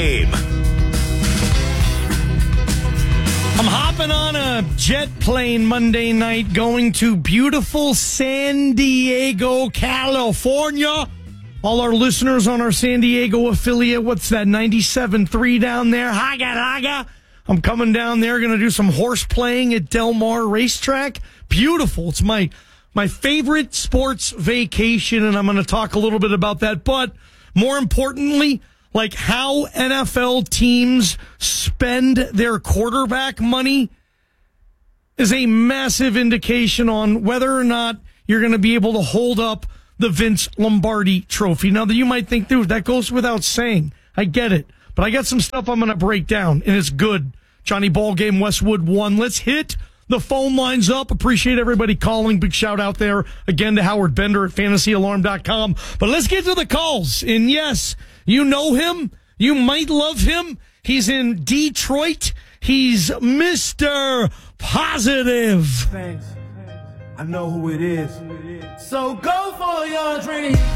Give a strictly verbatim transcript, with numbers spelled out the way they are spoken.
I'm hopping on a jet plane Monday night going to beautiful San Diego, California. All our listeners on our San Diego affiliate, what's that, ninety-seven point three down there? Haga, haga. I'm coming down there, going to do some horse playing at Del Mar Racetrack. Beautiful. It's my my favorite sports vacation, and I'm going to talk a little bit about that. But more importantly, like how N F L teams spend their quarterback money is a massive indication on whether or not you're going to be able to hold up the Vince Lombardi trophy. Now, you might think, dude, that goes without saying. I get it. But I got some stuff I'm going to break down, and it's good. Johnny Ballgame, Westwood one. Let's hit the phone lines up. Appreciate everybody calling. Big shout out there again to Howard Bender at fantasy alarm dot com. But let's get to the calls. And yes, you know him. You might love him. He's in Detroit. He's Mister Positive. Thanks. I know who it is. So go for your dream.